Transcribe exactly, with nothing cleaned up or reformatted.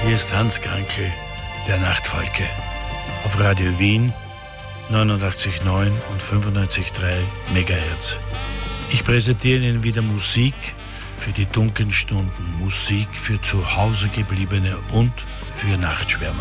Hier ist Hans Krankel, der Nachtfalke. Auf Radio Wien neunundachtzig Komma neun und fünfundneunzig Komma drei Megahertz. Ich präsentiere Ihnen wieder Musik für die dunklen Stunden, Musik für zu Hause gebliebene und für Nachtschwärmer.